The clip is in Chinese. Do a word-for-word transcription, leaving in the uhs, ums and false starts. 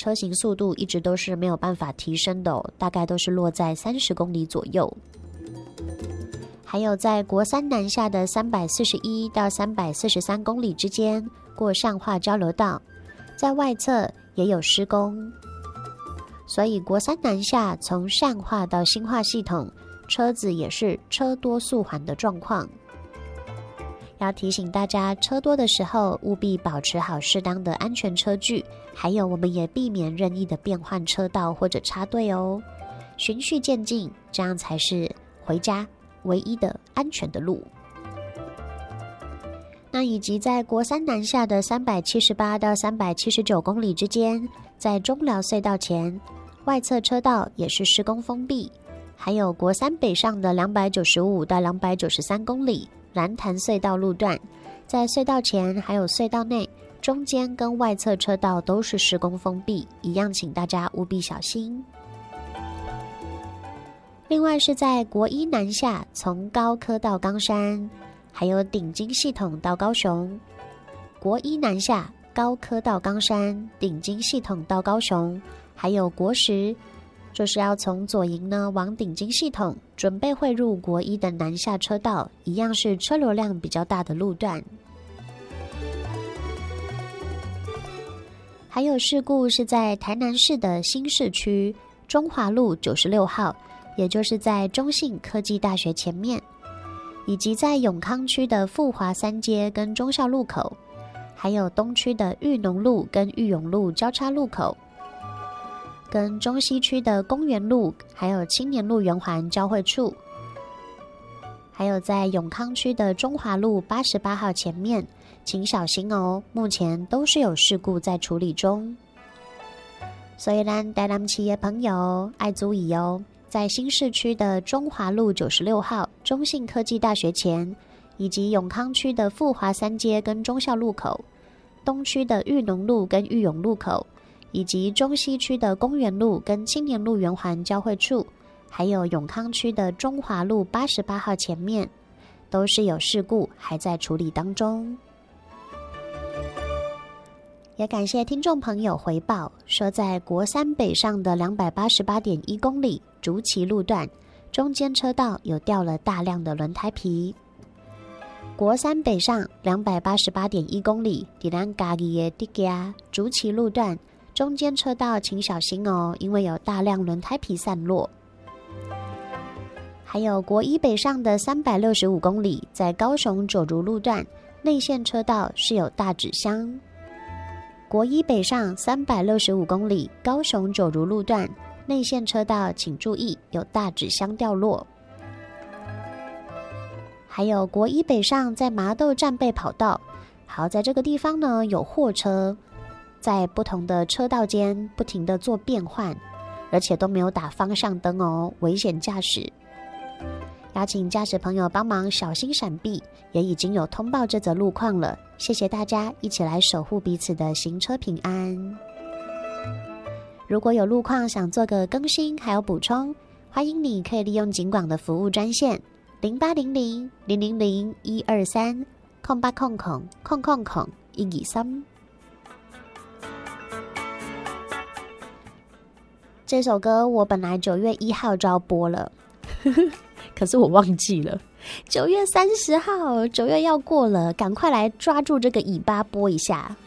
车行速度一直都是没有办法提升的哦，大概都是落在三十公里左右。还有在国三南下的三百四十一到三百四十三公里之间过善化交流道，在外侧也有施工，所以国三南下从善化到新化系统，车子也是车多速缓的状况。要提醒大家，车多的时候务必保持好适当的安全车距，还有我们也避免任意的变换车道或者插队哦，循序渐进，这样才是回家唯一的安全的路。那以及在国三南下的三百七十八到三百七十九公里之间，在中寮隧道前，外侧车道也是施工封闭。还有国三北上的两百九十五到两百九十三公里蓝潭隧道路段，在隧道前还有隧道内，中间跟外侧车道都是施工封闭，一样请大家务必小心。另外是在国一南下，从高科到冈山，还有顶金系统到高雄。国一南下，高科到冈山，顶金系统到高雄，还有国十，就是要从左营呢往顶金系统，准备汇入国一的南下车道，一样是车流量比较大的路段。还有事故是在台南市的新市区中华路九十六号，也就是在中信科技大学前面，以及在永康区的富华三街跟忠孝路口，还有东区的裕农路跟裕永路交叉路口，跟中西区的公园路还有青年路圆环交汇处，还有在永康区的中华路八十八号前面，请小心哦，目前都是有事故在处理中。所以咱台南市的朋友爱注意哦，在新市区的中华路九十六号中信科技大学前，以及永康区的富华三街跟忠孝路口，东区的裕农路跟裕永路口，以及中西区的公园路跟青年路圆环交汇处，还有永康区的中华路八十八号前面，都是有事故还在处理当中。也感谢听众朋友回报说，在国三北上的两百八十八点一公里竹崎路段，中间车道有掉了大量的轮胎皮。国三北上两百八十八点一公里在咱家己的地家竹崎路段，中间车道请小心哦，因为有大量轮胎皮散落。还有国一北上的三百六十五公里，在高雄九如路段内线车道是有大纸箱。国一北上三百六十五公里，高雄九如路段内线车道请注意有大纸箱掉落。还有国一北上在麻豆战备跑道，好，在这个地方呢有货车在不同的车道间不停的做变换，而且都没有打方向灯哦，危险驾驶。邀请驾驶朋友帮忙小心闪避，也已经有通报这则路况了，谢谢大家一起来守护彼此的行车平安。如果有路况想做个更新还有补充，欢迎你可以利用警广的服务专线零八零零零零零一二三空八空空空空空一二三。这首歌我本来九月一号就要播了可是我忘记了，九月三十号，九月要过了，赶快来抓住这个尾巴播一下。